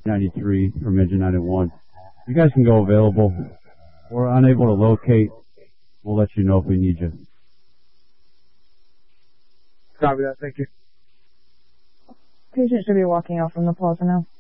93 from engine 91. You guys can go available. We're unable to locate. We'll let you know if we need you. Copy that. Thank you. Patient should be walking out from the plaza now.